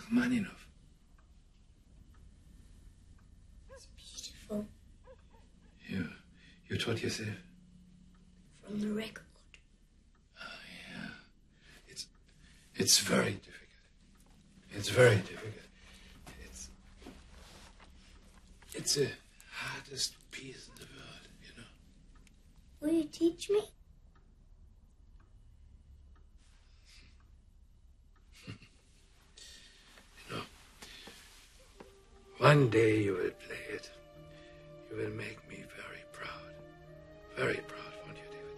Rachmaninoff. It's beautiful. You taught yourself? From the record. Oh, yeah. It's very difficult. It's very difficult. It's the hardest piece in the world, you know. Will you teach me? You know, one day you will play it. You will make me very proud. Very proud.